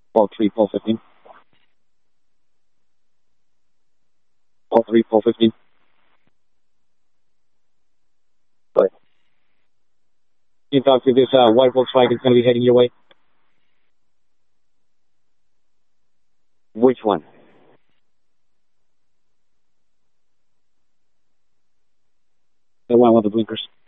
Pole 3, pole 15. Pole 3, pole 15. Go ahead. You talk to this white Volkswagen is going to be heading your way. Which one? The one with the blinkers.